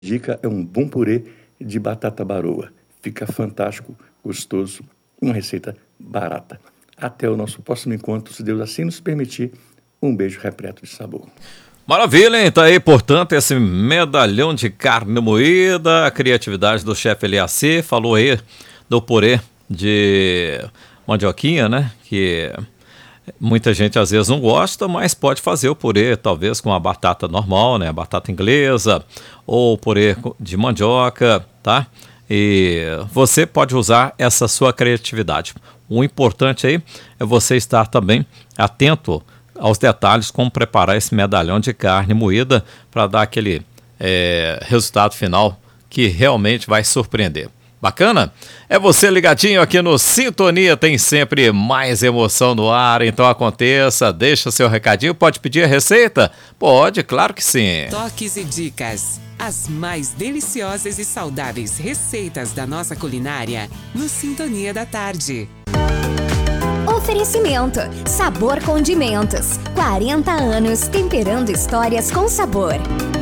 Dica é um bom purê de batata baroa. Fica fantástico, gostoso, uma receita barata. Até o nosso próximo encontro, se Deus assim nos permitir. Um beijo repleto de sabor. Maravilha, hein? Tá aí, portanto, esse medalhão de carne moída, a criatividade do chefe Eliacir, falou aí do purê de mandioquinha, né? Que muita gente às vezes não gosta, mas pode fazer o purê talvez com a batata normal, né? A batata inglesa ou purê de mandioca, tá? E você pode usar essa sua criatividade. O importante aí é você estar também atento aos detalhes como preparar esse medalhão de carne moída para dar aquele resultado final que realmente vai surpreender. Bacana? É você ligadinho aqui no Sintonia, tem sempre mais emoção no ar, então aconteça, deixa seu recadinho, pode pedir a receita? Pode, claro que sim. Toques e dicas, as mais deliciosas e saudáveis receitas da nossa culinária no Sintonia da Tarde. Oferecimento: Sabor Condimentos. 40 anos temperando histórias com sabor.